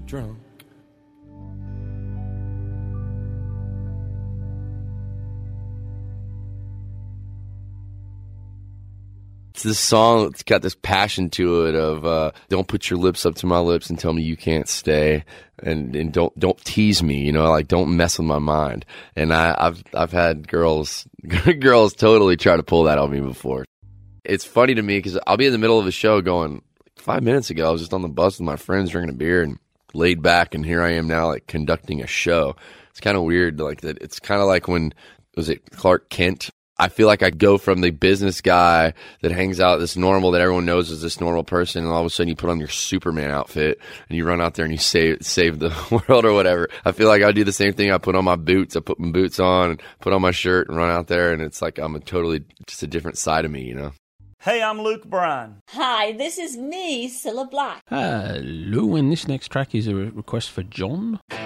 drunk. It's this song, it's got this passion to it of don't put your lips up to my lips and tell me you can't stay, and don't tease me, you know, like don't mess with my mind. And I've had girls totally try to pull that on me before. It's funny to me because I'll be in the middle of a show going, 5 minutes ago I was just on the bus with my friends drinking a beer and laid back, and here I am now like conducting a show. It's kind of weird, like that. It's kind of like when, was it Clark Kent? I feel like I go from the business guy that hangs out, this normal that everyone knows is this normal person, and all of a sudden you put on your Superman outfit and you run out there and you save the world or whatever. I feel like I do the same thing. I put on my boots, I put my boots on and put on my shirt and run out there, and it's like I'm just a different side of me, you know? Hey, I'm Luke Bryan. Hi, this is me, Cilla Black. Hello, and this next track is a request for John.